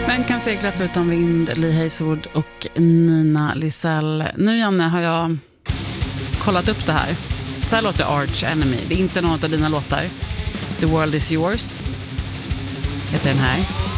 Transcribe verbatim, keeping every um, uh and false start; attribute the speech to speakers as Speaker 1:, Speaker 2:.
Speaker 1: Vem kan segla förutom vind? Lee Hazelwood och Nina Lisell. Nu, Janne, har jag kollat upp det här. Så här låter Arch Enemy. Det är inte någon av dina låtar. The World Is Yours heter den här.